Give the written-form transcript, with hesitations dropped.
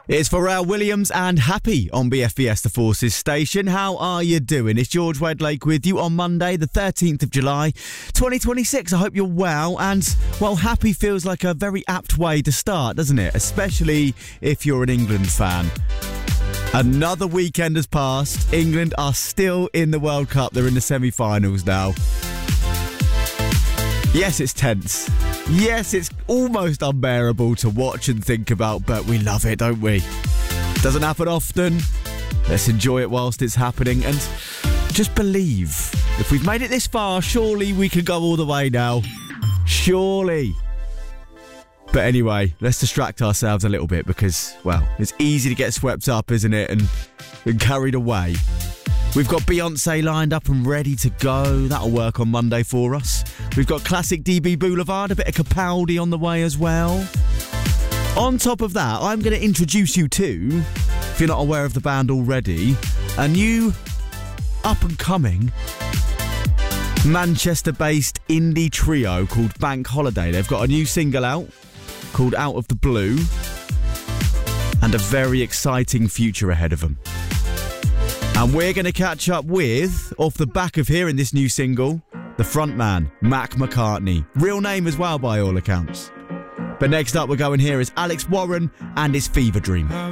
It's Pharrell Williams and Happy on BFBS The Forces station. How are you doing? It's George Wedlake with you on Monday, the 13th of July, 2026. I hope you're well. And, well, happy feels like a very apt way to start, doesn't it? Especially if you're an England fan. Another weekend has passed. England are still in the World Cup. They're in the semi-finals now. Yes, it's tense. Yes, it's almost unbearable to watch and think about, but we love it, don't we? Doesn't happen often. Let's enjoy it whilst it's happening and just believe. If we've made it this far, surely we can go all the way now. Surely. But anyway, let's distract ourselves a little bit because, well, it's easy to get swept up, isn't it? And carried away. We've got Beyonce lined up and ready to go. That'll work on Monday for us. We've got classic DB Boulevard, a bit of Capaldi on the way as well. On top of that, I'm going to introduce you to, if you're not aware of the band already, a new up-and-coming Manchester-based indie trio called Bank Holiday. They've got a new single out called Out of the Blue and a very exciting future ahead of them. And we're going to catch up with, off the back of hearing this new single, the frontman, Mac McCartney. Real name as well, by all accounts. But next up, we're going here is Alex Warren and his Fever Dream.